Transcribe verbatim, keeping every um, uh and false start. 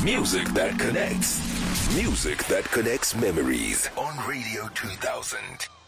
Music that connects. Music that connects memories on Radio two thousand.